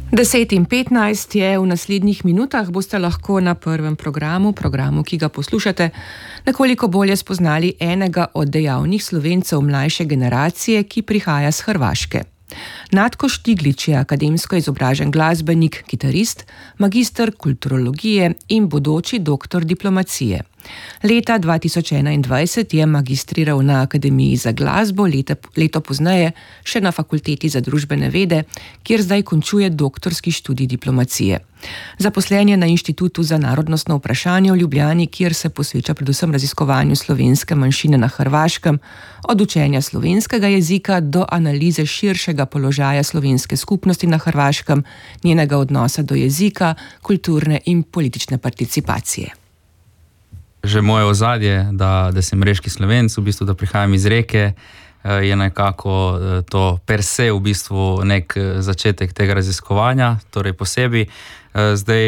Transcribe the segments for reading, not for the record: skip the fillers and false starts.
10:15 je, v naslednjih minutah boste lahko na prvem programu, ki ga poslušate, nekoliko bolje spoznali enega od dejavnih Slovencev mlajše generacije, ki prihaja z Hrvaške. Natko Štiglič je akademsko izobražen glasbenik, kitarist, magister kulturologije in bodoči doktor diplomacije. Leta 2021 je magistriral na Akademiji za glasbo, leto pozneje še na Fakulteti za družbene vede, kjer zdaj končuje doktorski študij diplomacije. Zaposlen je na Inštitutu za narodnostno vprašanje v Ljubljani, kjer se posveča predvsem raziskovanju slovenske manjšine na Hrvaškem, od učenja slovenskega jezika do analize širšega položaja slovenske skupnosti na Hrvaškem, njenega odnosa do jezika, kulturne in politične participacije. Že moje ozadje, da sem reški Slovenc, v bistvu, da prihajam iz Reke, je nekako to per se v bistvu nek začetek tega raziskovanja, torej posebej. Zdaj,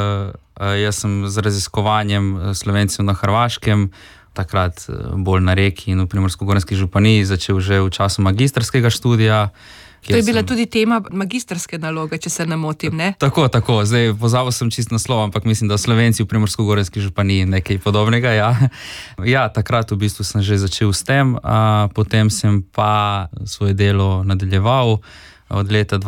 jaz sem z raziskovanjem Slovencev na Hrvaškem, takrat bolj na Reki in v Primorsko-goranski županiji, začel že v času magistrskega študija. To je bila tudi tema magistrske naloge, če se ne motim, ne? Tako. Zdaj, pozabil sem čisto naslov, ampak mislim, da Slovenci v Primorsko-goranski županiji nekaj podobnega, ja. Ja, takrat v bistvu sem že začel s tem, potem sem pa svoje delo nadaljeval od leta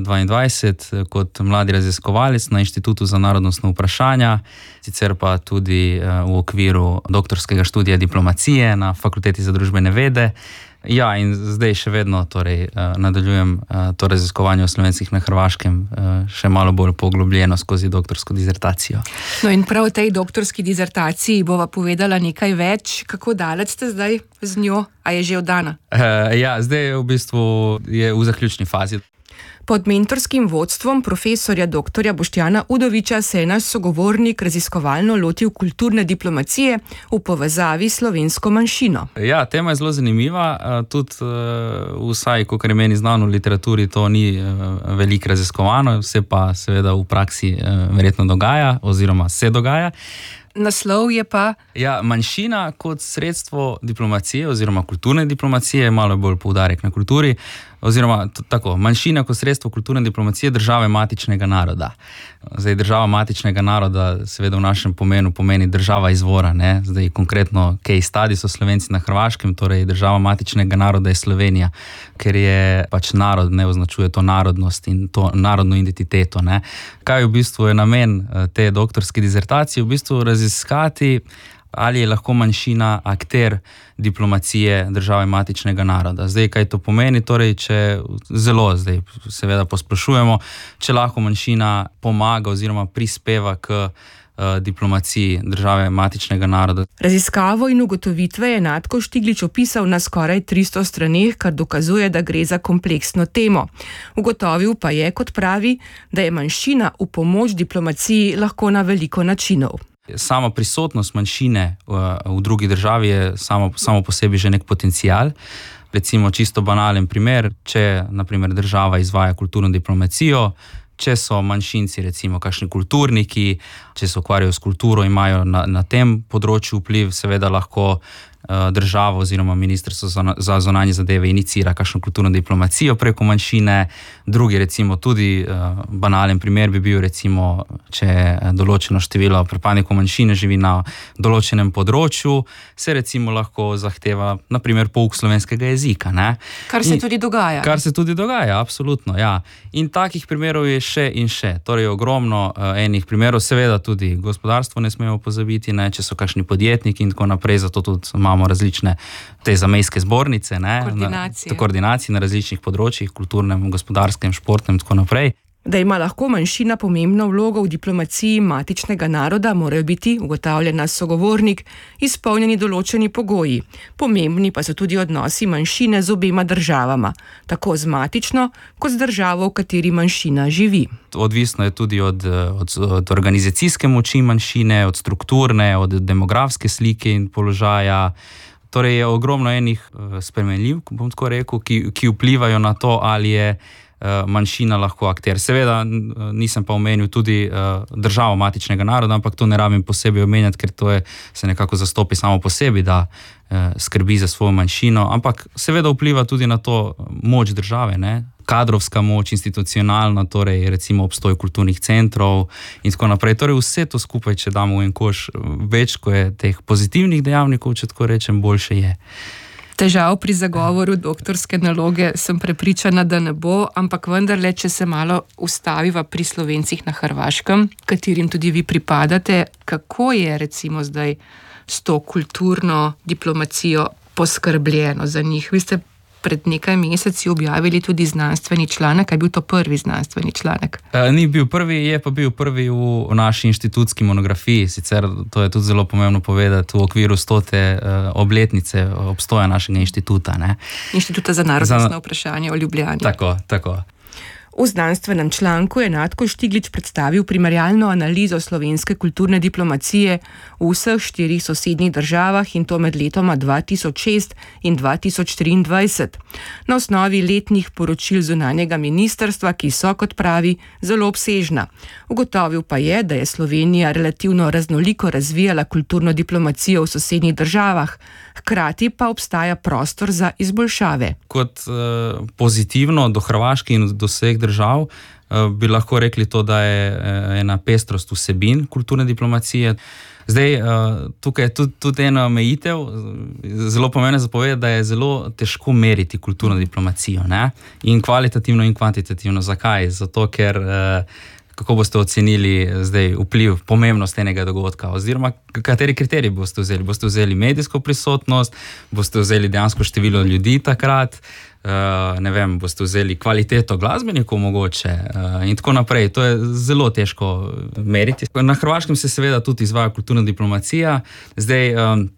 2022 kot mladi raziskovalec na Inštitutu za narodnostno vprašanja, sicer pa tudi v okviru doktorskega študija diplomacije na Fakulteti za družbene vede. Ja, in zdaj še vedno nadaljujem to raziskovanje o Slovencih na Hrvaškem še malo bolj poglobljeno skozi doktorsko dizertacijo. No in prav v tej doktorski dizertaciji bova povedala nekaj več. Kako daleč ste zdaj z njo? A je že oddana? Ja, zdaj v bistvu je v zaključni fazi. Pod mentorskim vodstvom profesorja dr. Boštjana Udoviča se je naš sogovornik raziskovalno lotil kulturne diplomacije v povezavi s slovensko manjšino. Ja, tema je zelo zanimiva, tudi vsaj, kakor je meni znano v literaturi, to ni veliko raziskovano, vse pa seveda v praksi verjetno dogaja oziroma se dogaja. Naslov je pa? Ja, manjšina kot sredstvo diplomacije oziroma kulturne diplomacije, malo bolj poudarek na kulturi, oziroma tako, manjšina kot sredstvo kulturne diplomacije države matičnega naroda. Zdaj, država matičnega naroda seveda v našem pomenu pomeni država izvora, ne? Zdaj, konkretno case study so Slovenci na Hrvaškem, torej država matičnega naroda je Slovenija, ker je pač narod, ne označuje to narodnost in to narodno identiteto, ne? Kaj v bistvu je namen te doktorske dizertacije? V bistvu raziskati, ali je lahko manjšina akter diplomacije države matičnega naroda. Zdaj, kaj to pomeni? Torej, če zelo zdaj seveda posplošujemo, če lahko manjšina pomaga oziroma prispeva k diplomaciji države matičnega naroda. Raziskavo in ugotovitve je Natko Štiglič opisal na skoraj 300 straneh, kar dokazuje, da gre za kompleksno temo. Ugotovil pa je, kot pravi, da je manjšina v pomoč diplomaciji lahko na veliko načinov. Sama prisotnost manjšine v drugi državi je samo po sebi že nek potencial. Recimo čisto banalen primer, če na primer država izvaja kulturno diplomacijo, če so manjšinci recimo kakšni kulturniki, če se ukvarjajo s kulturo, imajo na tem področju vpliv, seveda lahko država oziroma Ministrstvo za zunanje zadeve inicira kakšno kulturno diplomacijo preko manjšine. Drugi recimo tudi banalen primer bi bil recimo, če določeno število pripadnikov manjšine živi na določenem področju, se recimo lahko zahteva na primer pouk slovenskega jezika, ne? Kar se tudi dogaja. Kar se tudi dogaja, absolutno, ja. In takih primerov je še in še. Torej ogromno enih primerov, seveda tudi gospodarstvo ne smemo pozabiti, ne, če so kakšni podjetniki in tako naprej, zato tudi imamo različne te zamejske zbornice, ne, koordinacije na različnih področjih, kulturnem, gospodarskem, športnem in tako naprej. Da ima lahko manjšina pomembno vlogo v diplomaciji matičnega naroda, morajo biti, ugotavlja naš sogovornik, izpolnjeni določeni pogoji. Pomembni pa so tudi odnosi manjšine z obema državama, tako z matično, kot z državo, v kateri manjšina živi. Odvisno je tudi od organizacijske moči manjšine, od strukturne, od demografske slike in položaja. Torej je ogromno enih spremenljivk, bom tako rekel, ki vplivajo na to, ali je manjšina lahko akter. Seveda nisem pa omenil tudi državo matičnega naroda, ampak to ne rabim posebej omenjati, ker to se nekako zastopi samo po sebi, da skrbi za svojo manjšino, ampak seveda vpliva tudi na to moč države, ne? Kadrovska moč, institucionalna, torej recimo obstoj kulturnih centrov in tako naprej. Torej vse to skupaj, če damo v en koš, več, ko je teh pozitivnih dejavnikov, če tako rečem, boljše je. Težav pri zagovoru doktorske naloge sem prepričana, da ne bo, ampak vendarle, če se malo ustaviva pri Slovencih na Hrvaškem, katerim tudi vi pripadate, kako je recimo zdaj s to kulturno diplomacijo poskrbljeno za njih? Vi ste pred nekaj meseci objavili tudi znanstveni članek, je bil to prvi znanstveni članek? Ni bil prvi, je pa bil prvi v naši inštitutski monografiji, sicer to je tudi zelo pomembno povedati v okviru 100. Obletnice obstoja našega inštituta. Ne? Inštituta za narodnostna vprašanja v Ljubljani. Tako. V znanstvenem članku je Natko Štiglič predstavil primerjalno analizo slovenske kulturne diplomacije v vseh 4 sosednjih državah in to med letoma 2006 in 2023. Na osnovi letnih poročil zunanjega ministrstva, ki so, kot pravi, zelo obsežna. Ugotovil pa je, da je Slovenija relativno raznoliko razvijala kulturno diplomacijo v sosednjih državah, hkrati pa obstaja prostor za izboljšave. Kot pozitivno do Hrvaške in do vseh držav bi lahko rekli to, da je ena pestrost vsebin kulturne diplomacije. Zdaj, tukaj je tudi ena omejitev, zelo pomembno zapovedati, da je zelo težko meriti kulturno diplomacijo, ne? In kvalitativno in kvantitativno. Zakaj? Zato, ker kako boste ocenili zdaj vpliv, pomembnost enega dogodka, oziroma kateri kriteriji boste vzeli? Boste vzeli medijsko prisotnost, boste vzeli dejansko število ljudi takrat, ne vem, boste vzeli kvaliteto glasbenikov mogoče in tako naprej. To je zelo težko meriti. Na Hrvaškem se seveda tudi izvaja kulturna diplomacija. Zdaj,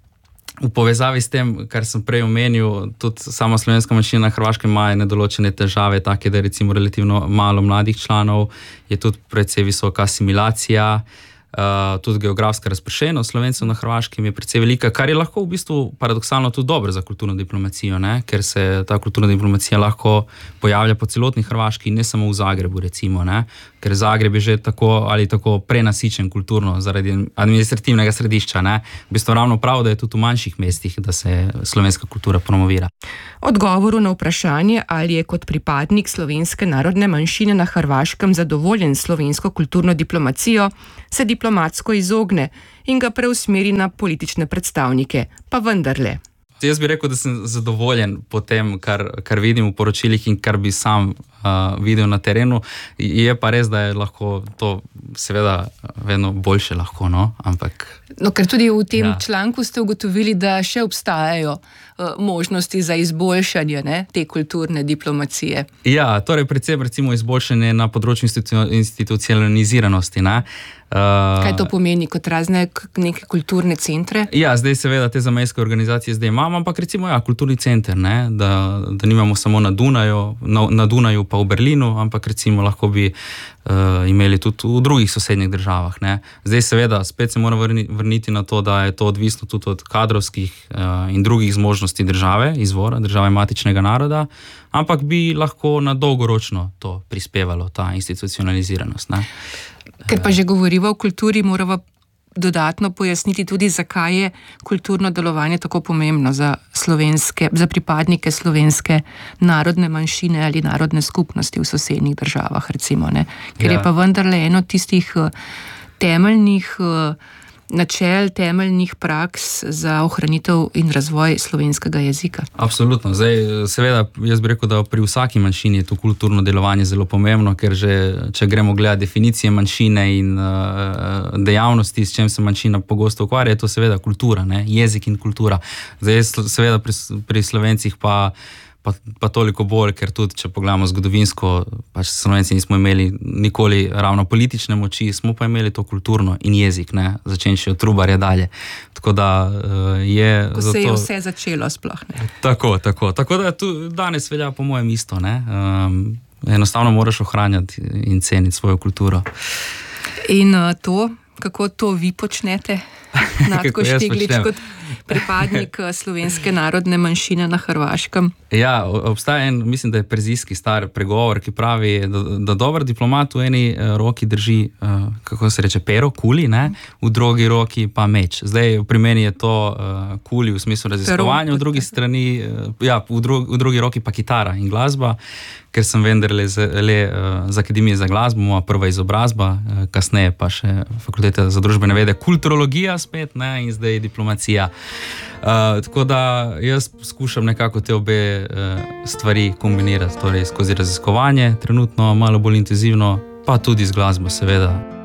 v povezavi s tem, kar sem prej omenil, tudi sama slovenska manjšina na Hrvaškem ima nedoločene težave, take, da je recimo relativno malo mladih članov, je tudi precej visoka asimilacija, tudi geografska razpršenost Slovencev na Hrvaškem je precej velika, kar je lahko v bistvu paradoksalno tudi dobro za kulturno diplomacijo, ne? Ker se ta kulturna diplomacija lahko pojavlja po celotni Hrvaški, ne samo v Zagrebu recimo, ne? Ker Zagreb je že tako ali tako prenasičen kulturno zaradi administrativnega središča, ne? V bistvu ravno prav, da je tudi v manjših mestih, da se slovenska kultura promovira. Odgovoru na vprašanje, ali je kot pripadnik slovenske narodne manjšine na Hrvaškem zadovoljen slovensko kulturno diplomacijo, se diplomatsko izogne in ga preusmeri na politične predstavnike, pa vendarle. Jaz bi rekel, da sem zadovoljen po tem, kar vidim v poročilih in kar bi sam videl na terenu. Je pa res, da je lahko to seveda vedno boljše lahko, no? Ampak... No, ker tudi v tem članku ste ugotovili, da še obstajajo možnosti za izboljšanje, ne, te kulturne diplomacije. Ja, torej predvsem recimo izboljšanje na področju institucionaliziranosti, ne. Kaj to pomeni kot razne neke kulturne centre? Ja, zdaj seveda te zamejske organizacije zdaj imamo, ampak recimo kulturni center, ne, da nimamo samo na Dunaju pa v Berlinu, ampak recimo lahko bi imeli tudi v drugih sosednjih državah, ne. Zdaj seveda spet se mora vrniti na to, da je to odvisno tudi od kadrovskih in drugih zmožnosti države, izvora, države matičnega naroda, ampak bi lahko na dolgoročno to prispevalo, ta institucionaliziranost, ne. Ker pa že govoriva o kulturi, morava dodatno pojasniti tudi, zakaj je kulturno delovanje tako pomembno za pripadnike slovenske narodne manjšine ali narodne skupnosti v sosednjih državah, recimo, ne. Ker je pa vendarle eno tistih temeljnih načel, temeljnih praks za ohranitev in razvoj slovenskega jezika. Absolutno. Zdaj, seveda, jaz bi rekel, da pri vsaki manjšini je to kulturno delovanje zelo pomembno, ker že, če gremo gledati definicije manjšine in dejavnosti, s čem se manjšina pogosto ukvarja, je to seveda kultura, ne? Jezik in kultura. Zdaj, seveda pri Slovencih pa toliko bolj, ker tudi, če pogledamo zgodovinsko, pač Slovenci nismo imeli nikoli ravno politične moči, smo pa imeli to kulturno in jezik, ne, začenši od Trubarja dalje. Tako da je... Ko se je vse začelo sploh, ne. Tako da tu danes velja po mojem isto, ne. Enostavno moraš ohranjati in ceniti svojo kulturo. In to, kako to vi počnete? Natko Štiglič, pripadnik slovenske narodne manjšine na Hrvaškem. Ja, obstaja mislim, da je perzijski star pregovor, ki pravi, da dober diplomat v eni roki drži, kako se reče, pero, kuli, ne? V drugi roki pa meč. Zdaj, pri meni je to kuli v smislu raziskovanja, v drugi strani, v drugi roki pa kitara in glasba, ker sem vendarle z Akademije za glasbo, moja prva izobrazba, kasneje pa še Fakulteta za družbene vede, kulturologija spet, ne, in zdaj diplomacija. Tako da jaz skušam nekako te obe stvari kombinirati, torej skozi raziskovanje, trenutno malo bolj intenzivno, pa tudi z glasbo seveda.